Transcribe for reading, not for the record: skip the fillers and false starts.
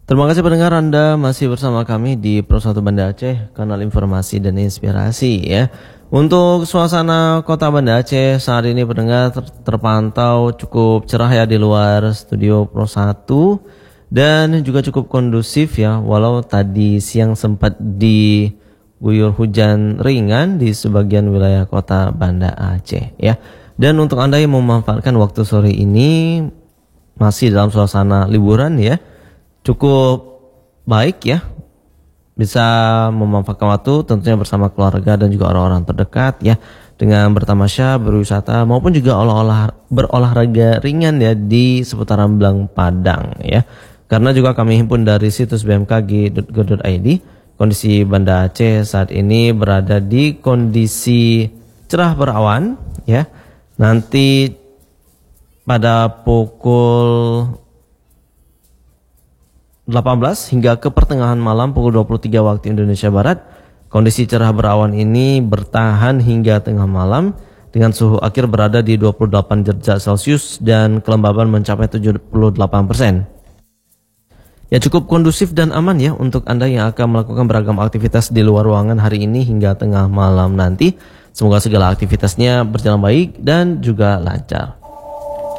Terima kasih pendengar, Anda masih bersama kami di Pro 1 Banda Aceh, kanal informasi dan inspirasi ya. Untuk suasana kota Banda Aceh saat ini pendengar terpantau cukup cerah ya di luar studio Pro 1 dan juga cukup kondusif ya, walau tadi siang sempat diguyur hujan ringan di sebagian wilayah kota Banda Aceh ya. Dan untuk Anda yang memanfaatkan waktu sore ini masih dalam suasana liburan ya, cukup baik ya, bisa memanfaatkan waktu tentunya bersama keluarga dan juga orang-orang terdekat ya, dengan bertamasya, berwisata maupun juga berolahraga ringan ya di seputaran Belang Padang ya. Karena juga kami himpun dari situs bmkg.go.id, kondisi Banda Aceh saat ini berada di kondisi cerah berawan ya. Nanti pada pukul 18 hingga ke pertengahan malam pukul 23 waktu Indonesia Barat, kondisi cerah berawan ini bertahan hingga tengah malam dengan suhu akhir berada di 28 derajat Celcius dan kelembaban mencapai 78%. Ya, cukup kondusif dan aman ya untuk Anda yang akan melakukan beragam aktivitas di luar ruangan hari ini hingga tengah malam nanti. Semoga segala aktivitasnya berjalan baik dan juga lancar.